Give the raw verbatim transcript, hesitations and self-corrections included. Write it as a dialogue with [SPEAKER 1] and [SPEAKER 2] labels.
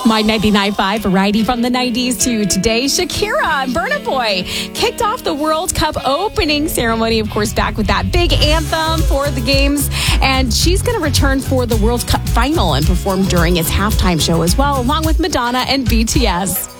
[SPEAKER 1] My ninety-nine point five variety from the nineties to today. Shakira and Burna Boy kicked off the World Cup opening ceremony, of course, back with that big anthem for the games. And she's going to return for the World Cup final and perform during its halftime show as well, along with Madonna and B T S.